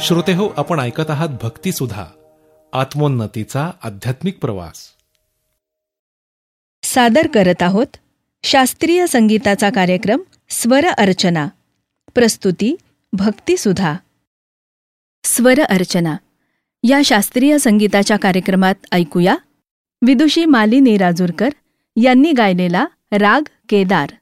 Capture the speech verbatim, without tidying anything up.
श्रोतेहो, आपण ऐकत आहात भक्तिसुधा, आत्मोन्नतीचा आध्यात्मिक प्रवास. सादर करत आहोत शास्त्रीय संगीताचा कार्यक्रम स्वर अर्चना. प्रस्तुती भक्तिसुधा. स्वर अर्चना या शास्त्रीय संगीताच्या कार्यक्रमात ऐकूया विदुषी मालिनी राजूरकर यांनी गायलेला राग केदार.